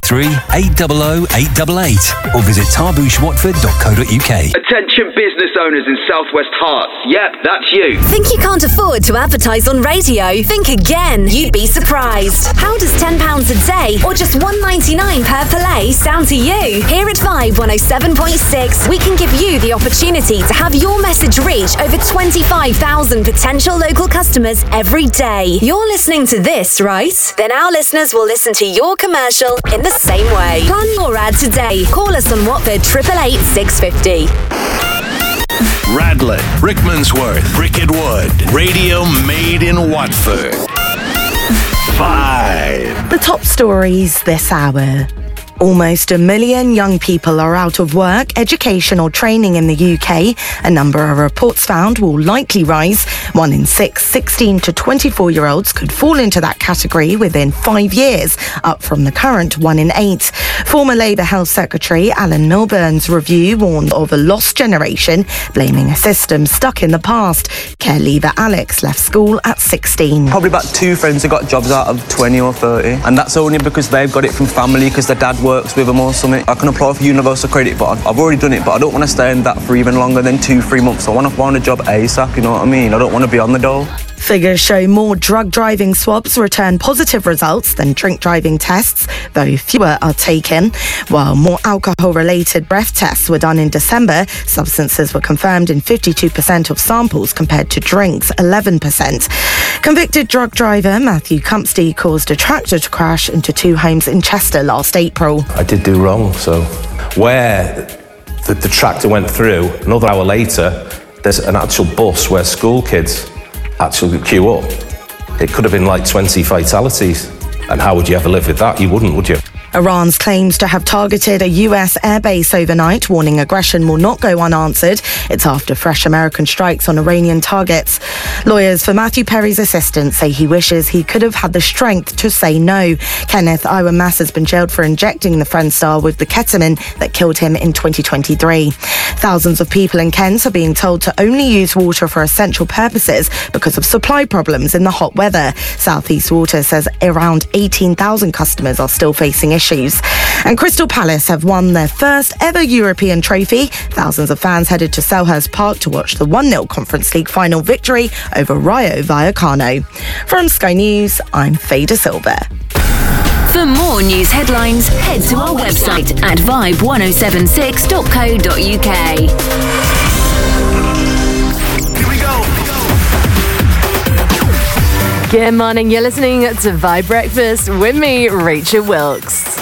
083 800 888 or visit tarbushwatford.co.uk. Attention business owners in Southwest Hearts. Yep, that's you. Think you can't afford to advertise on radio? Think again. You'd be surprised. How does £10 a day or just $1.99 per play sound to you? Here at Vibe 107.6, we can give you the opportunity to have your message reach over 25,000 potential local customers every day. You're listening to this, right? Then our listeners will listen to your commercial in the same way. Plan your ad today. Call us on Watford 888 650. Radlett, Rickmansworth, Bricket Wood. Radio made in Watford. Vibe. The top stories this hour. Almost 1 million young people are out of work, education or training in the UK. A number of reports found will likely rise. 1 in 6 16 to 24-year-olds could fall into that category within 5 years, up from the current 1 in 8. Former Labour Health Secretary Alan Milburn's review warned of a lost generation, blaming a system stuck in the past. Care leaver Alex left school at 16. Probably about 2 friends who got jobs out of 20 or 30, and that's only because they've got it from family, because their dad works with them or something. I can apply for universal credit, but I've already done it, but I don't want to stay in that for even longer than 2-3 months. I want to find a job ASAP, you know what I mean? I don't want to be on the dole. Figures show more drug driving swabs return positive results than drink driving tests, though fewer are taken. While more alcohol-related breath tests were done in December, substances were confirmed in 52% of samples compared to drinks, 11%. Convicted drug driver Matthew Cumpsty caused a tractor to crash into 2 homes in Chester last April. I did do wrong, so where the tractor went through, another hour later, there's an actual bus where school kids actually queue up. It could have been like 20 fatalities. And how would you ever live with that? You wouldn't, would you? Iran's claims to have targeted a US airbase overnight, warning aggression will not go unanswered. It's after fresh American strikes on Iranian targets. Lawyers for Matthew Perry's assistant say he wishes he could have had the strength to say no. Kenneth Iwan-Mass has been jailed for injecting the Friends star with the ketamine that killed him in 2023. Thousands of people in Kent are being told to only use water for essential purposes because of supply problems in the hot weather. South East Water says around 18,000 customers are still facing issues. And Crystal Palace have won their first ever European trophy. Thousands of fans headed to Selhurst Park to watch the 1-0 Conference League final victory over Rayo Vallecano. From Sky News, I'm Faye De Silva. For more news headlines, head to our website at vibe1076.co.uk. Good morning, you're listening to Vibe Breakfast with me, Rachel Wilkes.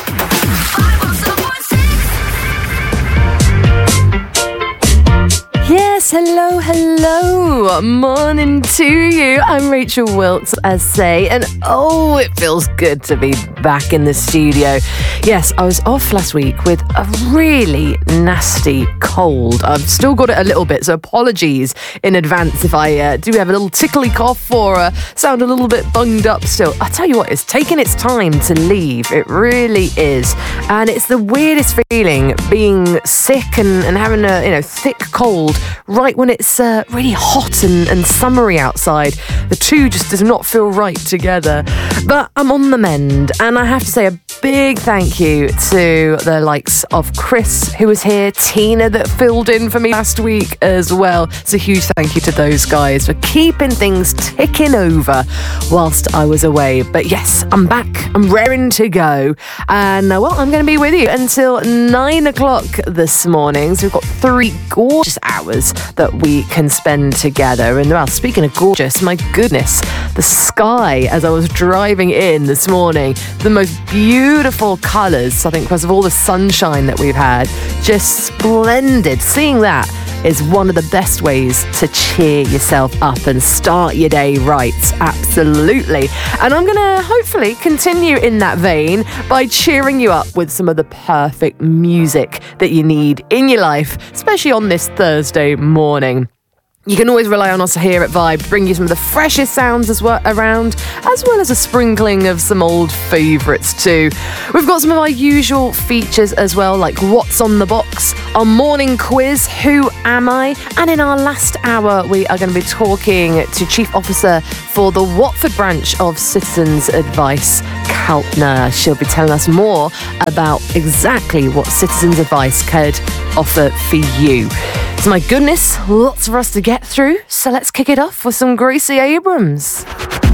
Yes, hello, morning to you. I'm Rachel Wilkes, as say, and oh, it feels good to be back in the studio. Yes, I was off last week with a really nasty cold. I've still got it a little bit, so apologies in advance if I do have a little tickly cough or sound a little bit bunged up still. I tell you what, it's taking its time to leave. It really is. And it's the weirdest feeling being sick and having a thick cold right when it's really hot and summery outside. The two just does not feel right together. But I'm on the mend, and I have to say a big thank you to the likes of Chris, who was here, Tina, that filled in for me last week as well. It's a huge thank you to those guys for keeping things ticking over whilst I was away. But yes, I'm back. I'm raring to go. And well, I'm going to be with you until 9 o'clock this morning. So we've got 3 gorgeous hours that we can spend together. And well, speaking of gorgeous, my goodness, the sky as I was driving in this morning, the most beautiful colours, I think, because of all the sunshine that we've had. Just splendid. Seeing that is one of the best ways to cheer yourself up and start your day right. Absolutely. And I'm going to hopefully continue in that vein by cheering you up with some of the perfect music that you need in your life, especially on this Thursday morning. You can always rely on us here at Vibe to bring you some of the freshest sounds around, as well as a sprinkling of some old favourites too. We've got some of our usual features as well, like What's on the Box, our morning quiz, Who Am I? And in our last hour, we are going to be talking to Chief Officer for the Watford branch of Citizens Advice, Kalpner. She'll be telling us more about exactly what Citizens Advice could offer for you. So my goodness, lots for us to get through. So let's kick it off with some Gracie Abrams.